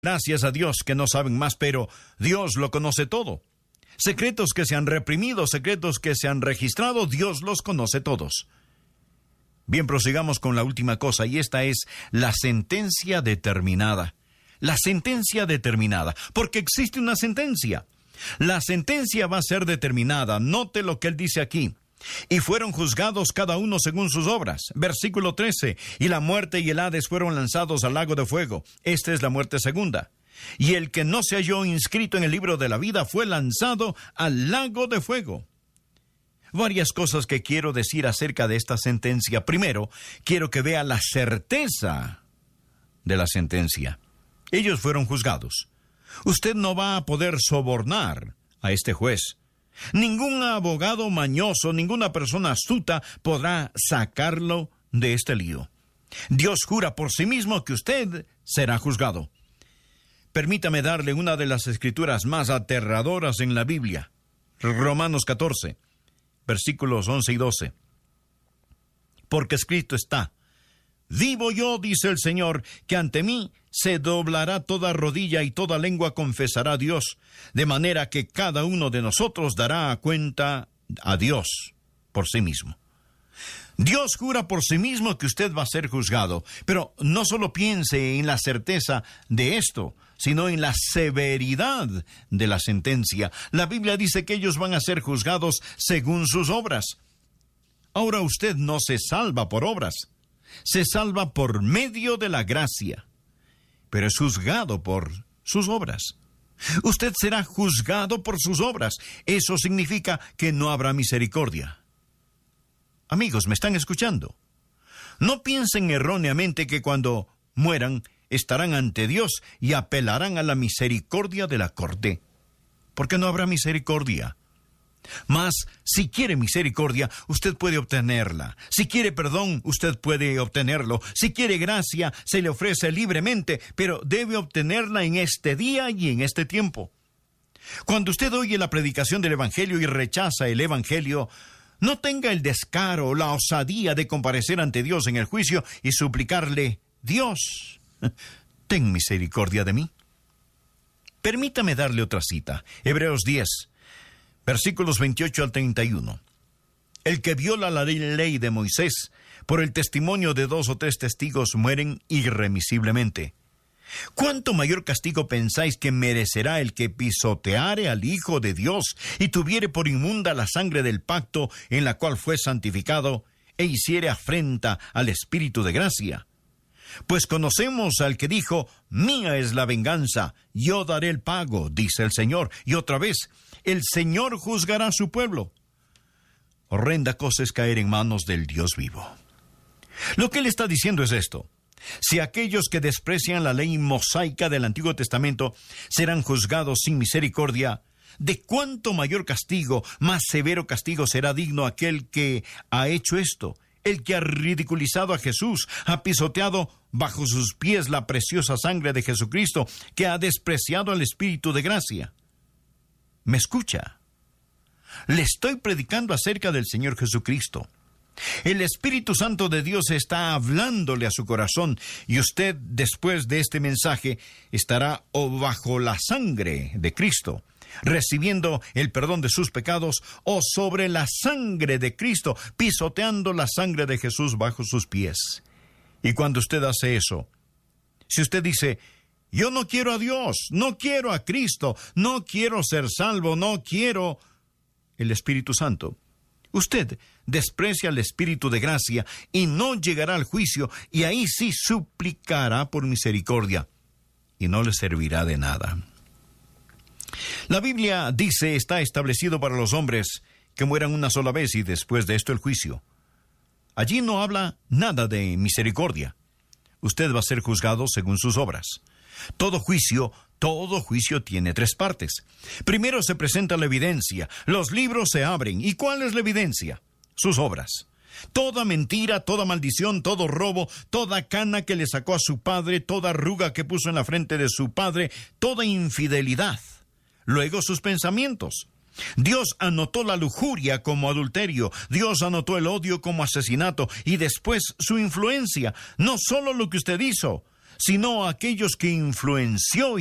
Gracias a Dios que no saben más, pero Dios lo conoce todo. Secretos que se han reprimido, secretos que se han registrado, Dios los conoce todos. Bien, prosigamos con la última cosa, y esta es la sentencia determinada. La sentencia determinada, porque existe una sentencia. La sentencia va a ser determinada. Note lo que él dice aquí. Y fueron juzgados cada uno según sus obras. Versículo 13. Y la muerte y el Hades fueron lanzados al lago de fuego. Esta es la muerte segunda. Y el que no se halló inscrito en el libro de la vida fue lanzado al lago de fuego. Varias cosas que quiero decir acerca de esta sentencia. Primero, quiero que vea la certeza de la sentencia. Ellos fueron juzgados. Usted no va a poder sobornar a este juez. Ningún abogado mañoso, ninguna persona astuta podrá sacarlo de este lío. Dios jura por sí mismo que usted será juzgado. Permítame darle una de las escrituras más aterradoras en la Biblia. Romanos 14, versículos 11 y 12. Porque escrito está: vivo yo, dice el Señor, que ante mí se doblará toda rodilla y toda lengua confesará a Dios, de manera que cada uno de nosotros dará cuenta a Dios por sí mismo. Dios jura por sí mismo que usted va a ser juzgado, pero no solo piense en la certeza de esto, sino en la severidad de la sentencia. La Biblia dice que ellos van a ser juzgados según sus obras. Ahora usted no se salva por obras, se salva por medio de la gracia, pero es juzgado por sus obras. Usted será juzgado por sus obras. Eso significa que no habrá misericordia. Amigos, ¿me están escuchando? No piensen erróneamente que cuando mueran estarán ante Dios y apelarán a la misericordia de la corte, porque no habrá misericordia. Mas, si quiere misericordia, usted puede obtenerla. Si quiere perdón, usted puede obtenerlo. Si quiere gracia, se le ofrece libremente, pero debe obtenerla en este día y en este tiempo. Cuando usted oye la predicación del Evangelio y rechaza el Evangelio, no tenga el descaro o la osadía de comparecer ante Dios en el juicio y suplicarle: Dios, ten misericordia de mí. Permítame darle otra cita. Hebreos 10. Versículos 28 al 31. El que viola la ley de Moisés, por el testimonio de 2 o 3 testigos, mueren irremisiblemente. ¿Cuánto mayor castigo pensáis que merecerá el que pisoteare al Hijo de Dios y tuviere por inmunda la sangre del pacto en la cual fue santificado e hiciere afrenta al Espíritu de gracia? Pues conocemos al que dijo: mía es la venganza, yo daré el pago, dice el Señor. Y otra vez, el Señor juzgará a su pueblo. Horrenda cosa es caer en manos del Dios vivo. Lo que él está diciendo es esto: si aquellos que desprecian la ley mosaica del Antiguo Testamento serán juzgados sin misericordia, ¿de cuánto mayor castigo, más severo castigo será digno aquel que ha hecho esto? El que ha ridiculizado a Jesús, ha pisoteado bajo sus pies la preciosa sangre de Jesucristo, que ha despreciado al Espíritu de gracia. ¿Me escucha? Le estoy predicando acerca del Señor Jesucristo. El Espíritu Santo de Dios está hablándole a su corazón, y usted, después de este mensaje, estará o bajo la sangre de Cristo, recibiendo el perdón de sus pecados, o sobre la sangre de Cristo, pisoteando la sangre de Jesús bajo sus pies. Y cuando usted hace eso, si usted dice: yo no quiero a Dios, no quiero a Cristo, no quiero ser salvo, no quiero el Espíritu Santo, usted desprecia al Espíritu de gracia y no llegará al juicio, y ahí sí suplicará por misericordia, y no le servirá de nada. La Biblia dice: está establecido para los hombres que mueran una sola vez y después de esto el juicio. Allí no habla nada de misericordia. Usted va a ser juzgado según sus obras. Todo juicio tiene 3 partes. Primero se presenta la evidencia. Los libros se abren. ¿Y cuál es la evidencia? Sus obras. Toda mentira, toda maldición, todo robo, toda cana que le sacó a su padre, toda arruga que puso en la frente de su padre, toda infidelidad. Luego sus pensamientos. Dios anotó la lujuria como adulterio, Dios anotó el odio como asesinato, y después su influencia. No solo lo que usted hizo, sino a aquellos que influenció